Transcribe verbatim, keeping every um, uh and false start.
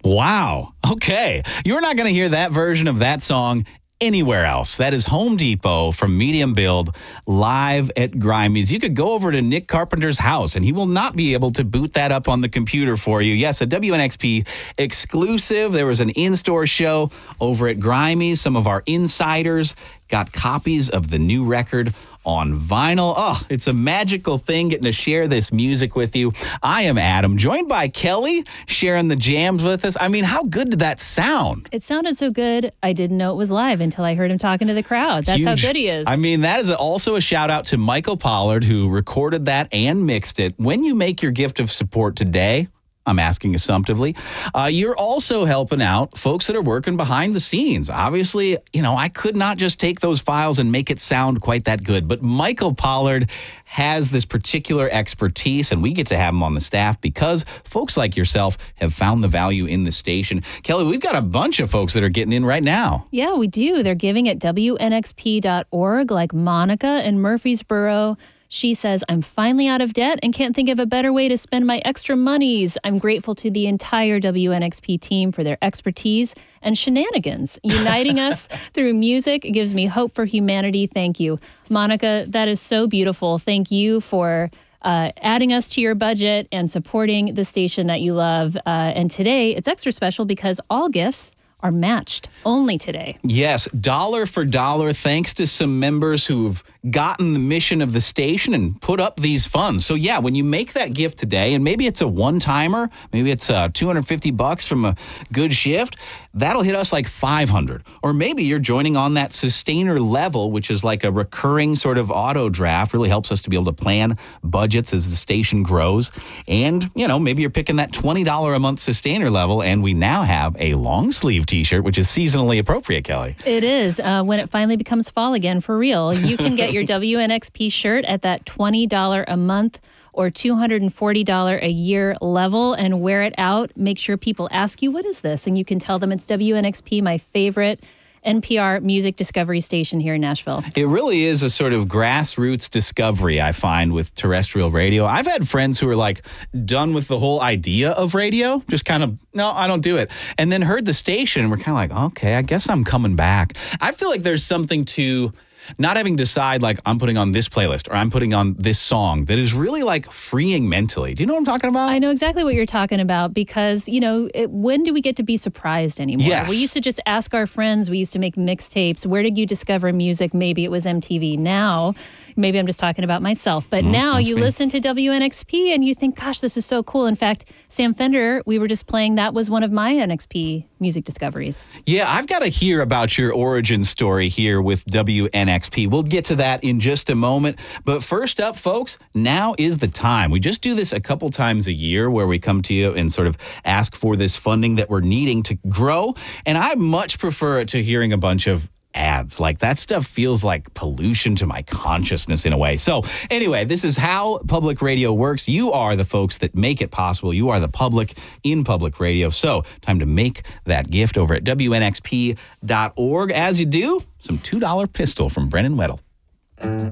Wow. Okay. You're not going to hear that version of that song anywhere else. That is Home Depot from Medium Build live at Grimey's. You could go over to Nick Carpenter's house and he will not be able to boot that up on the computer for you. Yes, a W N X P exclusive. There was an in-store show over at Grimey's. Some of our insiders got copies of the new record on vinyl. Oh, it's a magical thing getting to share this music with you. I am Adam, joined by Kelly, sharing the jams with us. I mean, how good did that sound? It sounded so good, I didn't know it was live until I heard him talking to the crowd. That's Huge. How good he is. I mean, that is also a shout out to Michael Pollard, who recorded that and mixed it. When you make your gift of support today, I'm asking assumptively, uh, you're also helping out folks that are working behind the scenes. Obviously, you know, I could not just take those files and make it sound quite that good, but Michael Pollard has this particular expertise, and we get to have him on the staff because folks like yourself have found the value in the station. Kelly, we've got a bunch of folks that are getting in right now. Yeah, we do. They're giving at W N X P dot org, like Monica in Murfreesboro. She says, I'm finally out of debt and can't think of a better way to spend my extra monies. I'm grateful to the entire W N X P team for their expertise and shenanigans. Uniting us through music gives me hope for humanity. Thank you. Monica, that is so beautiful. Thank you for uh, adding us to your budget and supporting the station that you love. Uh, and today, it's extra special because all gifts are matched only today. Yes, dollar for dollar, thanks to some members who've gotten the mission of the station and put up these funds. So yeah, when you make that gift today, and maybe it's a one-timer, maybe it's uh, two hundred fifty bucks from a good shift, that'll hit us like five hundred. Or maybe you're joining on that sustainer level, which is like a recurring sort of auto draft, really helps us to be able to plan budgets as the station grows. And, you know, maybe you're picking that twenty dollars a month sustainer level, and we now have a long sleeve t-shirt, which is seasonally appropriate, Kelly. It is. Uh, when it finally becomes fall again, for real, you can get your W N X P shirt at that twenty dollars a month or two hundred forty dollars a year level and wear it out. Make sure people ask you, what is this? And you can tell them it's W N X P, my favorite N P R music discovery station here in Nashville. It really is a sort of grassroots discovery, I find, with terrestrial radio. I've had friends who are like done with the whole idea of radio, just kind of, no, I don't do it. And then heard the station and we're kind of like, okay, I guess I'm coming back. I feel like there's something to not having to decide like I'm putting on this playlist or I'm putting on this song that is really like freeing mentally. Do you know what I'm talking about? I know exactly what you're talking about because, you know, it, when do we get to be surprised anymore? Yes. We used to just ask our friends. We used to make mixtapes. Where did you discover music? Maybe it was M T V. Now, maybe I'm just talking about myself, but mm, now you me. listen to W N X P and you think, gosh, this is so cool. In fact, Sam Fender, we were just playing, that was one of my N X P music discoveries. Yeah, I've got to hear about your origin story here with W N X P. We'll get to that in just a moment. But first up, folks, now is the time. We just do this a couple times a year where we come to you and sort of ask for this funding that we're needing to grow. And I much prefer it to hearing a bunch of ads. Like that stuff feels like pollution to my consciousness in a way. So anyway, this is how public radio works. You are the folks that make it possible. You are the public in public radio. So time to make that gift over at W N X P dot org. As you do, some two dollar pistol from Brennan Weddle.